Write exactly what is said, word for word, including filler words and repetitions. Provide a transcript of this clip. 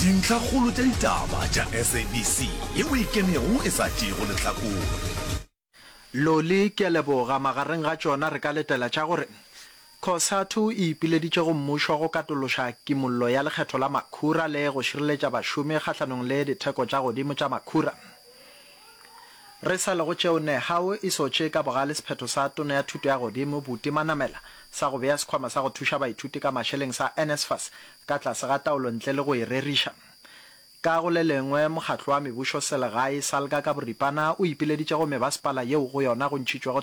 dintlha kgolo tša ditaba tša S A B C ye o ikenego e sa tšego lehlakore. Loli ke leboga magareng ga tšona re ka letela tša gore COSATU e ipileditše go mmušo go katološa kimollo ya lekgetho la makhura le go šireletša bašomi kgahlanong le ditheko tša godimo tša makhura. Re sa le go tšeo Nehao e sotše ka bogale sephetho sa tono ya thuto ya godimo Botimanamela sa go bea sekhwama sa go thuša baithuti ka mašeleng sa NSFAS ka tlase ga taolo ntle le go e reriša. Ka go le lengwe mokgatlo wa mebušo selegae Salga ka boripana o ipileditše go mebasepala yeo go yona go ntšhitšwego